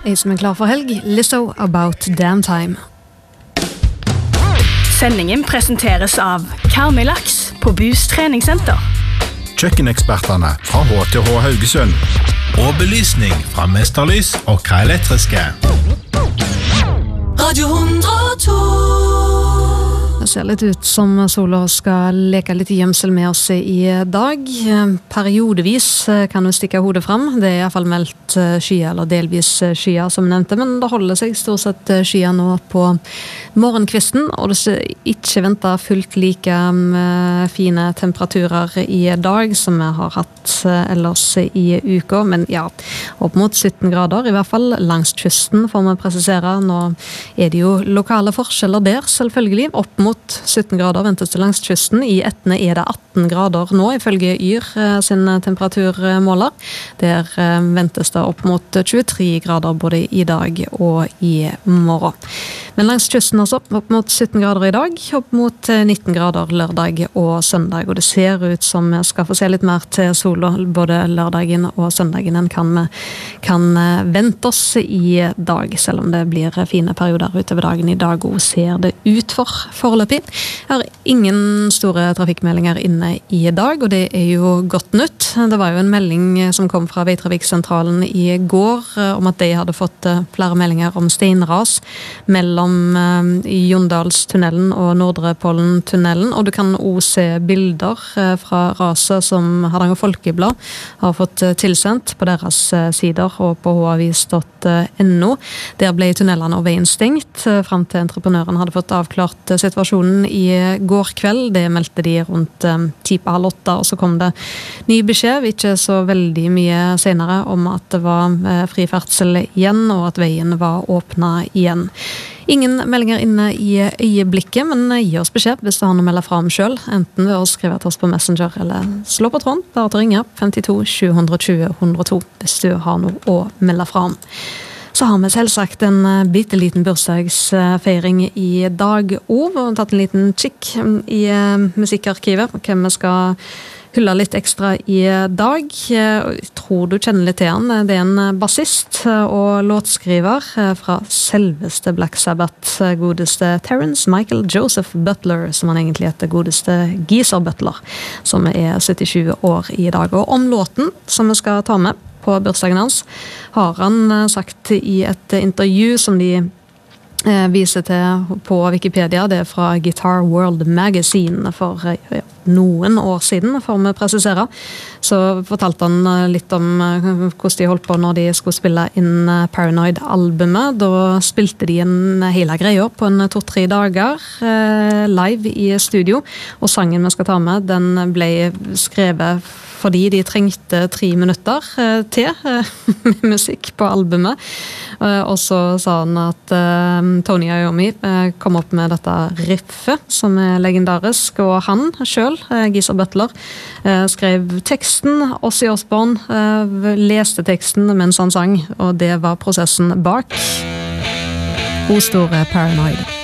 jeg som klar for helg, Lizzo About Damn Time. Sendingen presenteres av Karmøy-laks på Bus treningssenter. Kjøkkeneksperterne fra HTH Haugesund. Og belysning fra Mesterlys og K-Elektriske. Radio 102. Det ser litt ut som sola skal leke litt gjemsel med oss i dag. Periodevis kan du stikke hodet fram. Det I hvert fall meldt skyer, eller delvis skyer som nevnte, men det holder seg stort sett skyer nå på morgenkvisten, og det er ikke ventet fullt like fine temperaturer i dag som vi har hatt ellers i uka, men ja, opp mot 17 grader I hvert fall langs kysten får vi presisere. Nå det jo lokale forskjeller der, selvfølgelig. Opp mot 17 grader ventes det langs kysten. I Etne det 18 grader nå, ifølge Yr sin temperaturmåler. Der ventes det opp mot 23 grader både I dag og I morgen. Men langs kysten altså, opp mot 17 grader I dag, opp mot 19 grader lørdag og søndag. Og det ser ut som vi skal få se litt mer til sola både lørdagen og søndagen enn kan vente oss I dag, selv om det blir fine perioder utover dagen I dag, og ser det ut for foreløpig. Jeg har ingen store trafikkmeldinger inne I dag, og det jo godt nytt. Det var jo en melding som kom fra Veitrafikksentralen I går, om at de hadde fått flere meldinger om steinras mellom Jondalstunnelen og Nordrepollen-tunnelen, og du kan også se bilder fra raset som Hardanger Folkeblad har fått tilsendt på deres sider og på havis.no. Der ble tunnelene og veien stengt frem til entreprenøren hadde fått avklart situasjonen I går kveld. Det meldte de rundt 7:30, og så kom det ny beskjed, ikke så veldig mye senere, om at det var fri ferdsel igjen, og at veien var åpnet igjen. Ingen meldinger inne I øyeblikket, men gi oss beskjed hvis du har noe å melde fra om selv, enten ved å skrive til oss på Messenger eller slå på tråden, bare til å ringe 52 720 102 hvis du har noe å melde fra om. Så har vi selvsagt en bitteliten bursdagsfeiring I dag og tatt en liten kikk I musikkarkivet, og hvem vi skal hylle litt ekstra I dag. Jeg tror du kjenner litt til han. Det en bassist og låtskriver fra selveste Black Sabbath, godeste Terence Michael Joseph Butler, som han egentlig heter, godeste Geezer Butler, som 77 år I dag. Og om låten som vi skal ta med på bursdagen hans, har han sagt I et intervju som de viser til på Wikipedia. Det fra Guitar World Magazine for noen år siden, får vi presisere. Så fortalte han litt om hvordan de holdt på når de skulle spille inn Paranoid-albumet. Da spilte de en hele greie på en 2-3 dager live I studio, og sangen vi skal ta med, den ble skrevet fordi de trengte 3 minutter til med musikk på albumet. Og så sa han at Tony Iommi kom opp med dette riffet, som legendarisk, og han selv, Geezer Butler, skrev teksten, Ozzy Osbourne leste teksten mens han sang, og det var prosessen bak O store Paranoid.